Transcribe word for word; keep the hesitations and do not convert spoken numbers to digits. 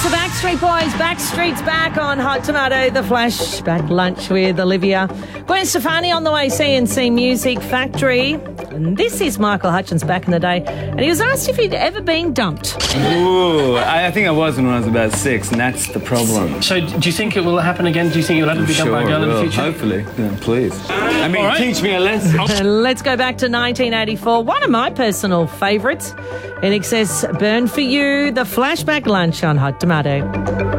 It's the Backstreet Boys. Backstreet's back on Hot Tomato, the flashback lunch with Olivia. Gwen Stefani on the way, C N C Music Factory. And this is Michael Hutchence back in the day. And he was asked if he'd ever been dumped. Ooh, I, I think I was when I was about six, and that's the problem. So do you think it will happen again? Do you think you'll ever be dumped Sure by a girl will. in the future? Hopefully. Yeah, please. I mean, right. teach me a lesson. Let's go back to nineteen eighty-four. One of my personal favourites. In Excess, Burn For You, the flashback lunch on Hot Tomato.